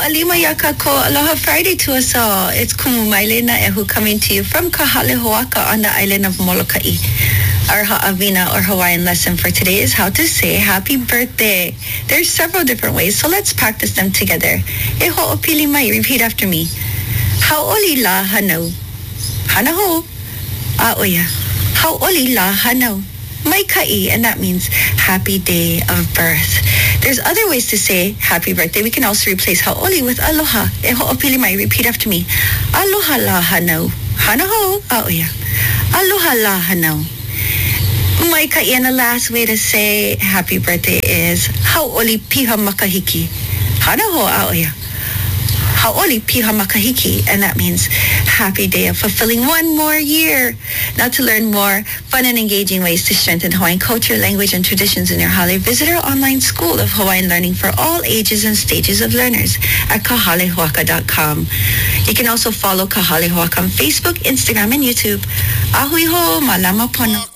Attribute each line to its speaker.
Speaker 1: Alima Yakako, Aloha Friday to us all. It's Kumu Mailena Ehu coming to you from Kahalehoaka on the island of Molokai. Our Ha'avina or Hawaiian lesson for today is how to say happy birthday. There's several different ways, so let's practice them together. E ho'opili mai, repeat after me. Hau'oli la hanau. Hanaho. A'oya. Hau'oli la hanau. Mai ka'i, and that means happy day of birth. There's other ways to say happy birthday. We can also replace hau'oli with aloha. E ho'opili mai, repeat after me. Aloha la hanau. Hanaho. A'oya. Aloha la hanau. Mai ka'i, and the last way to say happy birthday is hau'oli piha makahiki. Hanaho. A'oya. Hau'oli piha makahiki, and that means happy day of fulfilling one more year. Now, to learn more fun and engaging ways to strengthen Hawaiian culture, language, and traditions in your hale, visit our online school of Hawaiian learning for all ages and stages of learners at kahalehoaka.com. You can also follow Kahalehoaka on Facebook, Instagram, and YouTube. Ahui ho, malama pono.